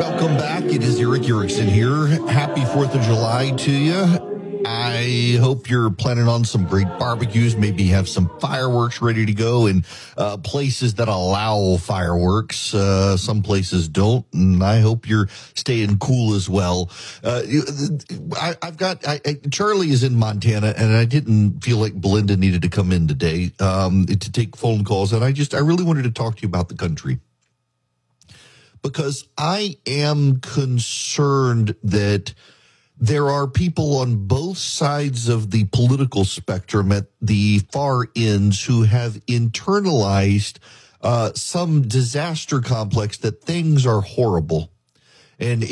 Welcome back. It is Eric Erickson here. Happy 4th of July to you. I hope you're planning on some great barbecues. Maybe you have some fireworks ready to go in places that allow fireworks. Some places don't, and I hope you're staying cool as well. Charlie is in Montana, and I didn't feel like Belinda needed to come in today to take phone calls, and I really wanted to talk to you about the country. Because I am concerned that there are people on both sides of the political spectrum at the far ends who have internalized some disaster complex that things are horrible. And